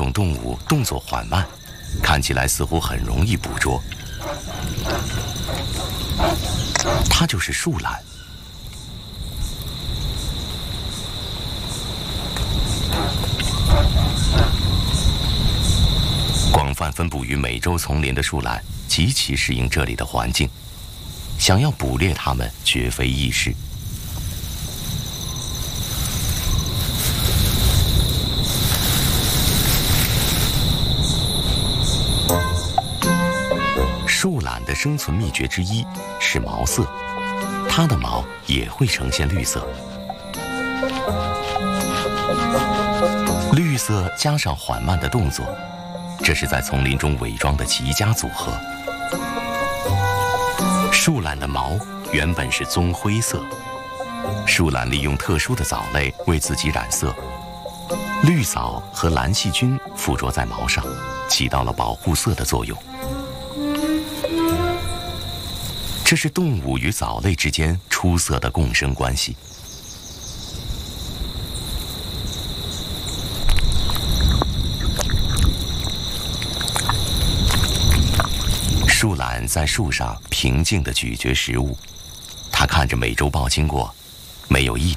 种动物动作缓慢，看起来似乎很容易捕捉。它就是树懒。广泛分布于美洲丛林的树懒极其适应这里的环境，想要捕猎它们绝非易事。树懒的生存秘诀之一是毛色，它的毛也会呈现绿色。绿色加上缓慢的动作，这是在丛林中伪装的极佳组合。树懒的毛原本是棕灰色，树懒利用特殊的藻类为自己染色，绿藻和蓝细菌附着在毛上，起到了保护色的作用。这是动物与藻类之间出色的共生关系。树懒在树上平静地咀嚼食物，它看着美洲豹经过，没有一